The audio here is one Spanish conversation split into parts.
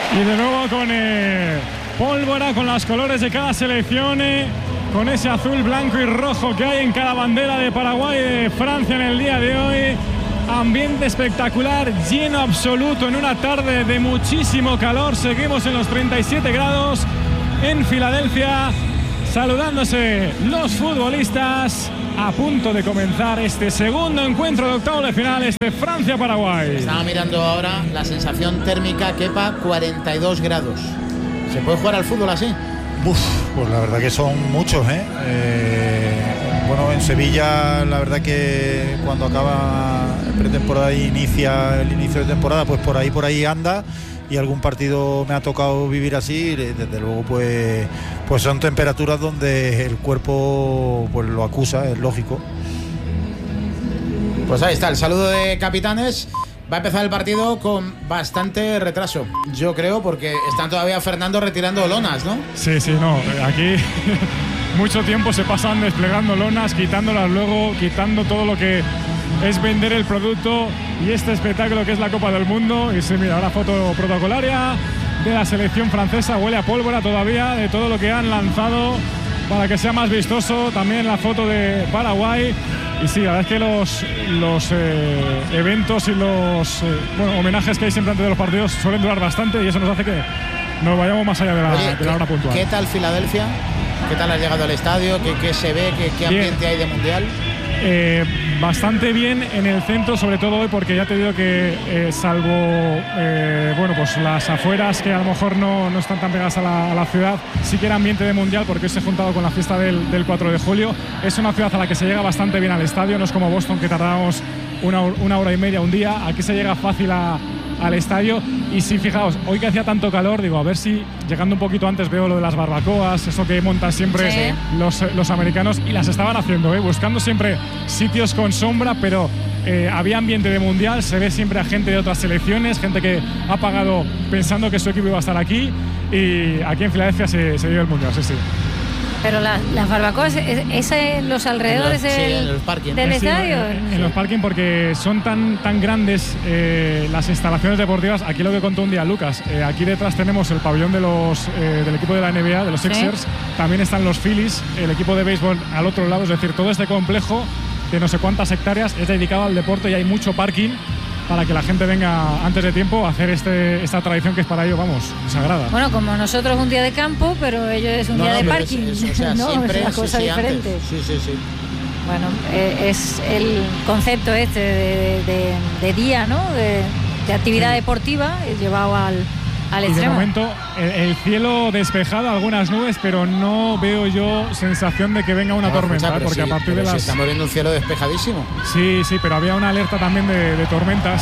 Y de nuevo con pólvora, con los colores de cada selección, con ese azul, blanco y rojo que hay en cada bandera de Paraguay y de Francia en el día de hoy. Ambiente espectacular, lleno absoluto en una tarde de muchísimo calor. Seguimos en los 37 grados en Filadelfia, saludándose los futbolistas, a punto de comenzar este segundo encuentro de octavos de finales de Francia-Paraguay. Estaba mirando ahora la sensación térmica, Kepa, 42 grados. ¿Se puede jugar al fútbol así? Pues la verdad que son muchos, Bueno, en Sevilla la verdad que cuando acaba pretemporada y inicia el inicio de temporada, pues por ahí anda, y algún partido me ha tocado vivir así. Desde luego pues son temperaturas donde el cuerpo pues lo acusa, es lógico. Pues ahí está el saludo de capitanes. Va a empezar el partido con bastante retraso, yo creo, porque están todavía Fernando retirando lonas, ¿no? Sí, no, aquí mucho tiempo se pasan desplegando lonas, quitándolas luego, quitando todo lo que es vender el producto y este espectáculo que es la Copa del Mundo. Y se mira ahora foto protocolaria de la selección francesa, huele a pólvora todavía de todo lo que han lanzado para que sea más vistoso. También la foto de Paraguay. Y sí, la verdad es que los eventos y los homenajes que hay siempre antes de los partidos suelen durar bastante, y eso nos hace que nos vayamos más allá de la hora puntual. ¿Qué tal Filadelfia? ¿Qué tal has llegado al estadio? ¿Qué se ve? ¿Qué ambiente hay de mundial? Bastante bien en el centro, sobre todo hoy, porque ya te digo que salvo pues las afueras, que a lo mejor no están tan pegadas a la ciudad, sí que era ambiente de mundial, porque hoy se ha juntado con la fiesta del 4 de julio. Es una ciudad a la que se llega bastante bien al estadio, no es como Boston, que tardábamos una hora y media, un día. Aquí se llega fácil al estadio. Y sí, fijaos, hoy que hacía tanto calor, digo, a ver si llegando un poquito antes veo lo de las barbacoas, eso que montan siempre los americanos, y las estaban haciendo, buscando siempre sitios con sombra, pero había ambiente de mundial. Se ve siempre a gente de otras selecciones, gente que ha pagado pensando que su equipo iba a estar aquí, y aquí en Filadelfia se vive el mundial, sí. Pero las barbacoas, ¿es en los alrededores del estadio? En los parking, porque son tan grandes las instalaciones deportivas. Aquí lo que contó un día Lucas, aquí detrás tenemos el pabellón del equipo de la NBA, de los Sixers. También están los Phillies, el equipo de béisbol al otro lado. Es decir, todo este complejo de no sé cuántas hectáreas es dedicado al deporte, y hay mucho parking para que la gente venga antes de tiempo a hacer esta tradición que es para ellos, sagrada. Bueno, como nosotros un día de campo, pero ellos es un día de parking. Siempre es una cosa diferente. Sí. Bueno, es el concepto de día, ¿no? De actividad deportiva llevado al extremo. De momento el cielo despejado, algunas nubes, pero no veo yo sensación de que venga una tormenta, porque a partir de las... estamos viendo un cielo despejadísimo. Sí, pero había una alerta también de tormentas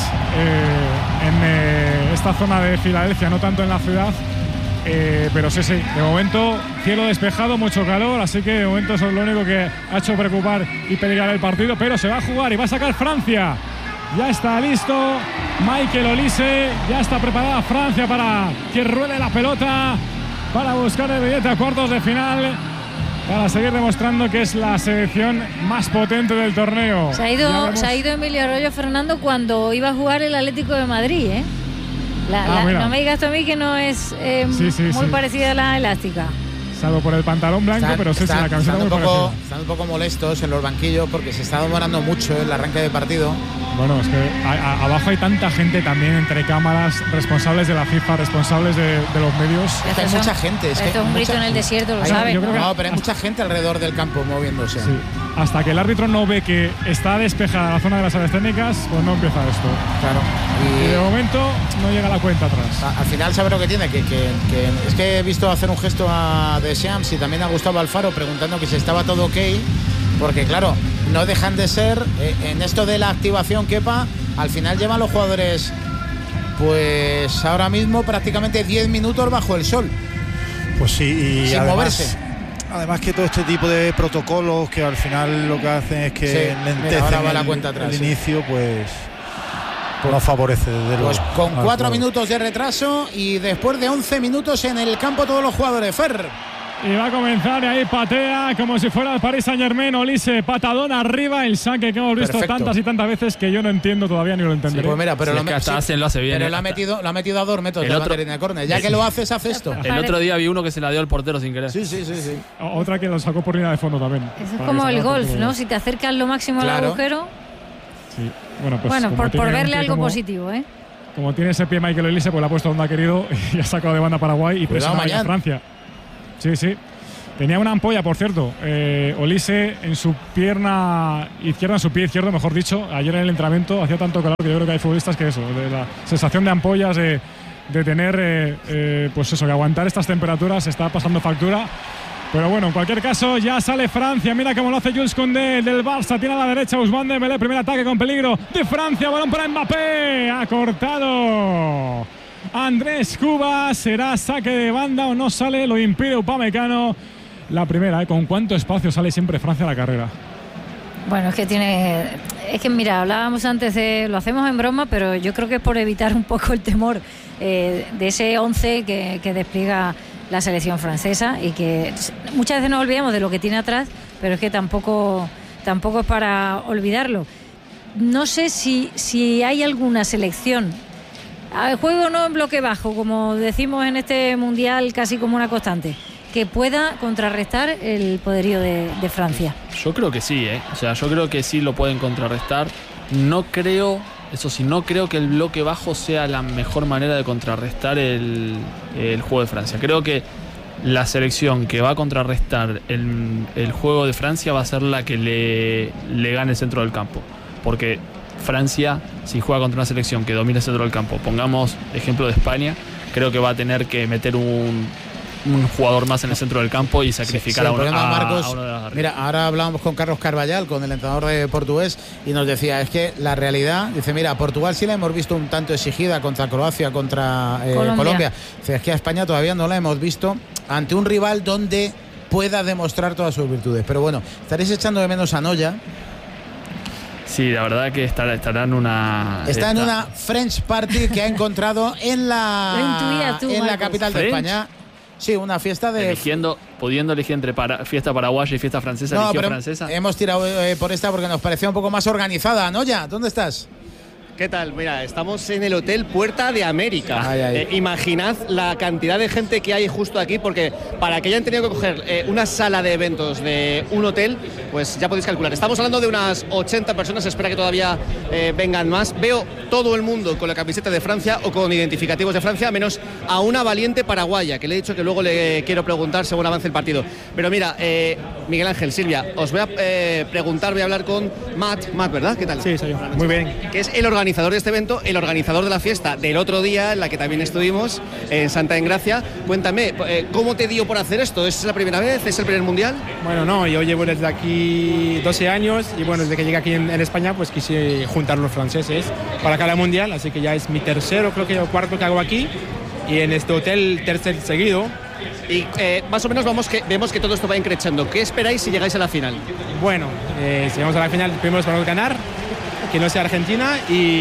en esta zona de Filadelfia, no tanto en la ciudad, pero sí, de momento cielo despejado, mucho calor, así que de momento eso es lo único que ha hecho preocupar y peligrar el partido. Pero se va a jugar y va a sacar Francia. Ya está listo Michael Olise, ya está preparada Francia para que ruede la pelota, para buscar el billete a cuartos de final, para seguir demostrando que es la selección más potente del torneo. Se ha ido Emilio Arroyo, Fernando, cuando iba a jugar el Atlético de Madrid, no me digas tú a mí que no es muy parecida a la elástica. Salvo por el pantalón blanco, pero la camiseta muy parecida. Están un poco molestos en los banquillos porque se está demorando mucho el arranque del partido. Bueno, es que abajo hay tanta gente también, entre cámaras, responsables de la FIFA, responsables de los medios. Hay mucha gente. Esto es un grito en el desierto, lo saben. No, pero hay mucha gente alrededor del campo moviéndose. Sí. Hasta que el árbitro no ve que está despejada la zona de las áreas técnicas, pues no empieza esto. Claro. Y de momento no llega la cuenta atrás. Al final, ¿sabe lo que tiene? Que es que he visto hacer un gesto a Deschamps y también a Gustavo Alfaro preguntando que si estaba todo ok, porque claro, no dejan de ser en esto de la activación, Kepa, al final llevan los jugadores pues ahora mismo prácticamente 10 minutos bajo el sol. Pues sí, y sin moverse. Además que todo este tipo de protocolos que al final lo que hacen es que lentecen el inicio, pues no favorece desde luego. Pues con 4 minutos de retraso y después de 11 minutos en el campo todos los jugadores. Fer. Y va a comenzar y ahí patea como si fuera el Paris Saint-Germain. Olise, patadón arriba, el saque que hemos visto tantas y tantas veces que yo no entiendo todavía ni lo entenderé. Sí, pues mira, pero lo hace bien. Pero lo ha metido a 2 metros de la batería de córner. Ya que lo hace esto. El otro día vi uno que se la dio al portero sin querer. Sí. Otra que lo sacó por línea de fondo también. Eso es como el golf, ¿no? Si te acercas lo máximo al agujero. Sí. Bueno, por verle algo positivo, ¿eh? Como tiene ese pie Michael Olise, pues le ha puesto donde ha querido y ha sacado de banda Paraguay y presiona a Francia. Sí. Tenía una ampolla, por cierto, Olise en su pierna izquierda, en su pie izquierdo, mejor dicho. Ayer en el entrenamiento hacía tanto calor que yo creo que hay futbolistas que eso, de la sensación de ampollas, de tener, pues eso, que aguantar estas temperaturas está pasando factura. Pero bueno, en cualquier caso, ya sale Francia. Mira cómo lo hace Jules Koundé del Barça. Tiene a la derecha Ousmane Dembélé. Primer ataque con peligro de Francia. Balón para Mbappé. Ha cortado Andrés Cubas. Será saque de banda o no sale. Lo impide Upamecano. La primera, ¿con cuánto espacio sale siempre Francia a la carrera? Bueno, es que mira, hablábamos antes lo hacemos en broma, pero yo creo que es por evitar un poco el temor de ese 11 que despliega la selección francesa, y que muchas veces nos olvidamos de lo que tiene atrás, pero es que tampoco es para olvidarlo. No sé si hay alguna selección, juego no en bloque bajo, como decimos en este mundial casi como una constante, que pueda contrarrestar el poderío de Francia. Yo creo que sí, O sea, yo creo que sí lo pueden contrarrestar. No creo que el bloque bajo sea la mejor manera de contrarrestar el juego de Francia. Creo que la selección que va a contrarrestar el juego de Francia va a ser la que le gane el centro del campo. Porque Francia, si juega contra una selección que domina el centro del campo, pongamos ejemplo de España, creo que va a tener que meter un jugador más en el centro del campo y sacrificar a uno de las. Mira, ahora hablábamos con Carlos Carvallal, con el entrenador portugués, y nos decía, es que la realidad, dice, mira, a Portugal sí la hemos visto un tanto exigida contra Croacia, contra Colombia. Dice, es que a España todavía no la hemos visto ante un rival donde pueda demostrar todas sus virtudes. Pero bueno, estaréis echando de menos a Noya. Sí, la verdad que estará en una... Está en una French Party que ha encontrado en la capital de España. Sí, una fiesta de... pudiendo elegir entre fiesta paraguaya y fiesta francesa, eligió francesa. Hemos tirado por esta porque nos parecía un poco más organizada. Noya, ¿dónde estás? ¿Qué tal? Mira, estamos en el Hotel Puerta de América. Imaginad la cantidad de gente que hay justo aquí, porque para que hayan tenido que coger una sala de eventos de un hotel, pues ya podéis calcular. Estamos hablando de unas 80 personas, espera que todavía vengan más. Veo todo el mundo con la camiseta de Francia o con identificativos de Francia, menos a una valiente paraguaya, que le he dicho que luego le quiero preguntar según avance el partido. Pero mira, Miguel Ángel, Silvia, os voy a preguntar, voy a hablar con Matt, ¿verdad? ¿Qué tal? Sí, soy yo. Muy bien. Que es el organizador de este evento, el organizador de la fiesta del otro día, en la que también estuvimos, en Santa Engracia. Cuéntame, ¿cómo te dio por hacer esto? ¿Es la primera vez? ¿Es el primer mundial? Bueno, no, yo llevo desde aquí 12 años y bueno, desde que llegué aquí en España, pues quise juntar los franceses para cada mundial, así que ya es mi tercero, creo que o cuarto que hago aquí, y en este hotel tercer seguido. Y más o menos vemos que todo esto va increciendo. ¿Qué esperáis si llegáis a la final? Bueno, si llegamos a la final, primero esperamos ganar, que no sea Argentina,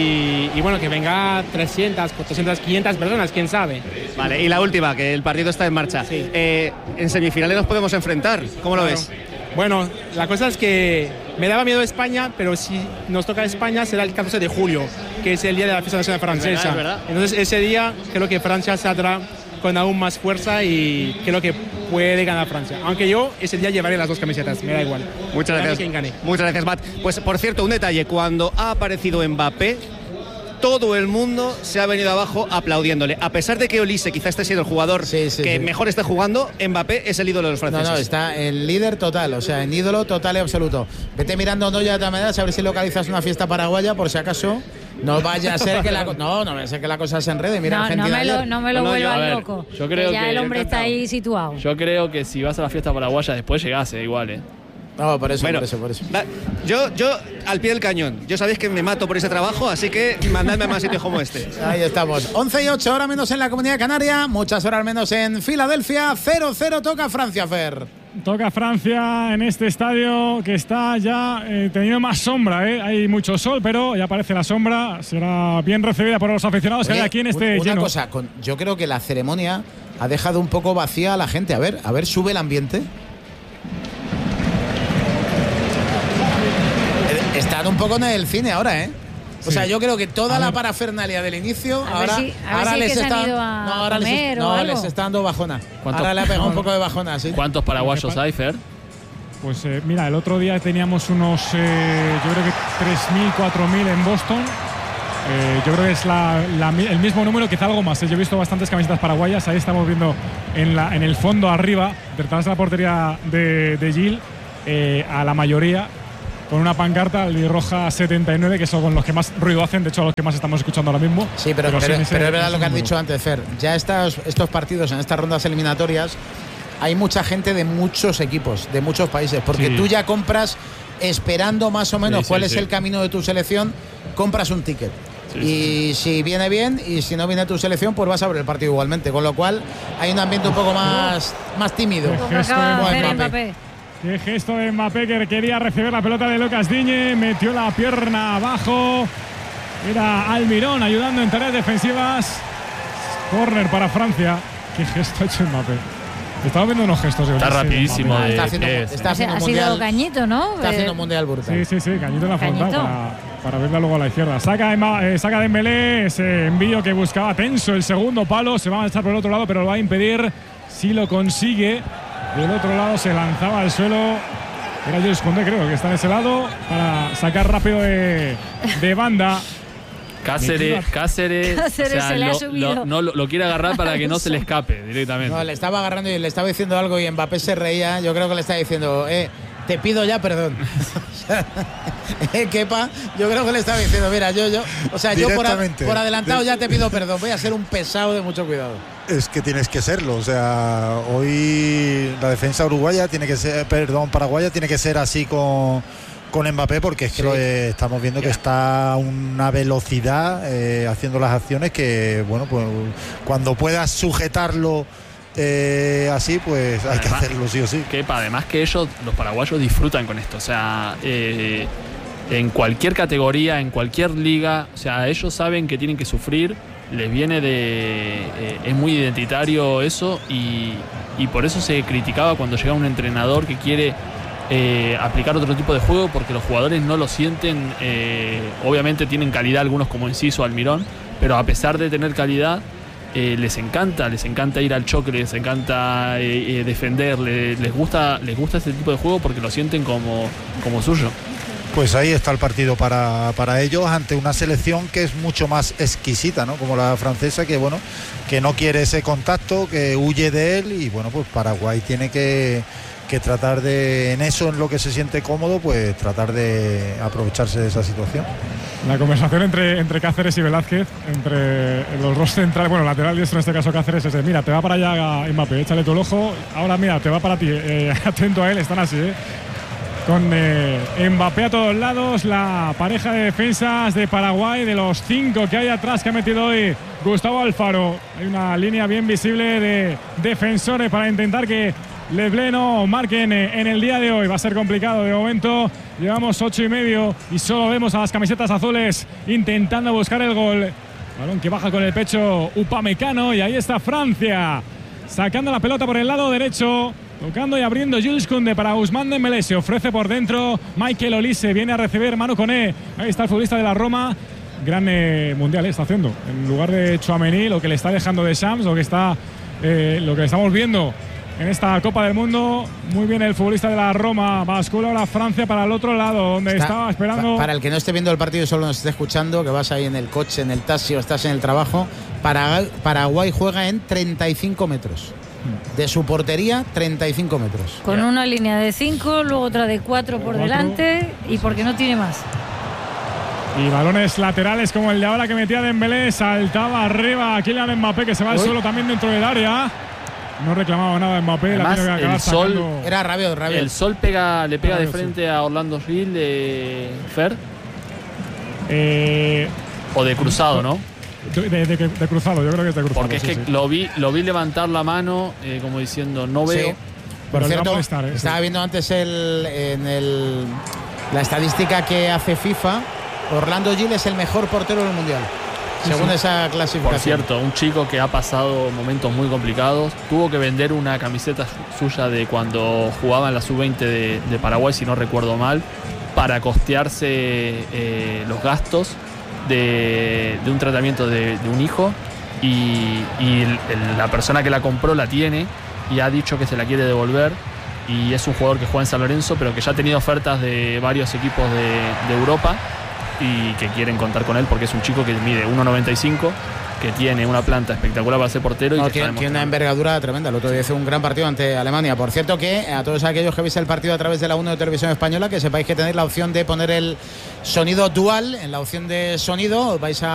y bueno, que venga 300, 400, 500 personas, quién sabe. Vale, y la última, que el partido está en marcha. Sí. En semifinales nos podemos enfrentar, ¿cómo lo ves? Bueno, la cosa es que me daba miedo España, pero si nos toca España será el 14 de julio, que es el día de la fiesta nacional francesa. Es verdad. Entonces ese día creo que Francia saldrá con aún más fuerza y creo que puede ganar Francia. Aunque yo ese día llevaré las dos camisetas, me da igual. Muchas gracias. Quien gane. Muchas gracias, Matt. Pues por cierto, un detalle, cuando ha aparecido Mbappé, todo el mundo se ha venido abajo aplaudiéndole. A pesar de que Olise quizá esté siendo el jugador mejor esté jugando, Mbappé es el ídolo de los franceses. No, está el líder total, o sea, en ídolo total y absoluto. Vete mirando Noya de todas maneras, a ver si localizas una fiesta paraguaya, por si acaso. No vaya a ser que la cosa se enrede. Mira, Argentina no me lo vuelvas loco. Yo creo que el hombre está ahí situado. Yo creo que si vas a la fiesta paraguaya después llegás igual, No, por eso, bueno, por eso. Yo al pie del cañón. Yo sabéis que me mato por ese trabajo, así que mandadme a más sitios como este. Ahí estamos. 11:08, hora menos en la Comunidad Canaria, muchas horas menos en Filadelfia. 0-0 toca Francia, Fer. Toca Francia en este estadio que está ya teniendo más sombra, Hay mucho sol, pero ya aparece la sombra. Será bien recibida por los aficionados que hay aquí en este una lleno. Cosa, yo creo que la ceremonia ha dejado un poco vacía a la gente. A ver, sube el ambiente. Están un poco en el cine ahora, ¿eh? O sea, yo creo que toda la parafernalia del inicio ahora les está dando bajona. Ahora le ha pegado un poco de bajona, ¿sí? ¿Cuántos paraguayos hay, Fer? Pues mira, el otro día teníamos unos, yo creo que 3.000, 4.000 en Boston. Yo creo que es el mismo número, quizá algo más. Yo he visto bastantes camisetas paraguayas. Ahí estamos viendo en el fondo arriba, detrás de la portería de Gil, a la mayoría, con una pancarta albirroja 79, que son con los que más ruido hacen, de hecho los que más estamos escuchando ahora mismo. Sí, pero es verdad lo que has dicho antes, Fer. Ya estos partidos, en estas rondas eliminatorias, hay mucha gente de muchos equipos, de muchos países, porque tú ya compras esperando más o menos cuál es el camino de tu selección, compras un ticket. Y si viene bien, y si no viene tu selección, pues vas a ver el partido igualmente, con lo cual hay un ambiente un poco más tímido. Qué gesto de Mbappé, que quería recibir la pelota de Lucas Digne, metió la pierna abajo. Era Almirón ayudando en tareas defensivas. Córner para Francia. Qué gesto ha hecho Mbappé. Estaba viendo unos gestos. Está rapidísimo. Está haciendo ha sido Cañito, ¿no? Está haciendo mundial brutal. Sí, Cañito en la frontal para verla luego a la izquierda. Saca Dembélé, ese envío que buscaba tenso, el segundo palo. Se va a marchar por el otro lado, pero lo va a impedir si lo consigue. Del otro lado se lanzaba al suelo. Era Jules Koundé, creo que está en ese lado, para sacar rápido de banda. Cáceres o sea, se le ha subido. Lo quiere agarrar para que no se le escape directamente. No, le estaba agarrando y le estaba diciendo algo y Mbappé se reía. Yo creo que le estaba diciendo, te pido ya perdón. Kepa, yo creo que le estaba diciendo, mira, yo por adelantado ya te pido perdón. Voy a ser un pesado de mucho cuidado. Es que tienes que serlo, o sea, hoy la defensa uruguaya paraguaya tiene que ser así con Mbappé, porque es que estamos viendo que está a una velocidad haciendo las acciones que, bueno, pues cuando puedas sujetarlo así, pues hay que hacerlo sí o sí. Además que ellos, los paraguayos, disfrutan con esto, o sea, en cualquier categoría, en cualquier liga, o sea, ellos saben que tienen que sufrir, les viene es muy identitario eso, y por eso se criticaba cuando llega un entrenador que quiere aplicar otro tipo de juego, porque los jugadores no lo sienten. Obviamente tienen calidad algunos, como Enciso, Almirón, pero a pesar de tener calidad, les encanta ir al choque, les encanta defender, les gusta ese tipo de juego porque lo sienten como suyo. Pues ahí está el partido para ellos, ante una selección que es mucho más exquisita, ¿no? Como la francesa, que bueno, que no quiere ese contacto, que huye de él, y bueno, pues Paraguay tiene que tratar de, en lo que se siente cómodo, pues tratar de aprovecharse de esa situación. La conversación entre Cáceres y Velázquez, entre los dos centrales, bueno, lateral diestro en este caso Cáceres, es de, mira, te va para allá Mbappé, échale tu ojo, ahora mira, te va para ti, atento a él, están así, con Mbappé a todos lados, la pareja de defensas de Paraguay, de los 5 que hay atrás, que ha metido hoy Gustavo Alfaro. Hay una línea bien visible de defensores para intentar que Les Bleus no marquen en el día de hoy. Va a ser complicado. De momento llevamos 8:30 y solo vemos a las camisetas azules intentando buscar el gol. Balón que baja con el pecho Upamecano, y ahí está Francia sacando la pelota por el lado derecho, tocando y abriendo Jules Koundé para Ousmane Dembélé. Se ofrece por dentro Michael Olise, viene a recibir Manu Koné. Ahí está el futbolista de la Roma. Gran mundial está haciendo. En lugar de Tchouaméni, lo que le está dejando de Shams, lo que estamos viendo en esta Copa del Mundo. Muy bien el futbolista de la Roma. Bascula ahora Francia para el otro lado, donde estaba esperando. Para el que no esté viendo el partido y solo nos esté escuchando, que vas ahí en el coche, en el taxi o estás en el trabajo, Paraguay juega en 35 metros. De su portería, 35 metros. Con una línea de 5, luego otra de 4 por delante, y porque no tiene más. Y balones laterales como el de ahora que metía Dembélé. Saltaba arriba Kylian Mbappé, que se va al suelo también dentro del área. No reclamaba nada Mbappé. Además, la tiene que acabar era Rabiot. El sol le pega de frente a Orlando Gil, Fer. O de cruzado, ¿no? De cruzado, yo creo que es de cruzado. Porque es que lo vi levantar la mano como diciendo, no veo. Sí. Por cierto, estaba viendo antes la estadística que hace FIFA. Orlando Gil es el mejor portero del mundial. según esa clasificación. Por cierto, un chico que ha pasado momentos muy complicados, tuvo que vender una camiseta suya de cuando jugaba en la sub-20 de Paraguay, si no recuerdo mal, para costearse los gastos de un tratamiento de un hijo, y la persona que la compró la tiene y ha dicho que se la quiere devolver, y es un jugador que juega en San Lorenzo, pero que ya ha tenido ofertas de varios equipos de Europa y que quieren contar con él porque es un chico que mide 1,95, que tiene una planta espectacular para ser portero. No, tiene una envergadura tremenda. El otro día hizo un gran partido ante Alemania. Por cierto, que a todos aquellos que veis el partido a través de la 1 de Televisión Española, que sepáis que tenéis la opción de poner el sonido dual. En la opción de sonido vais a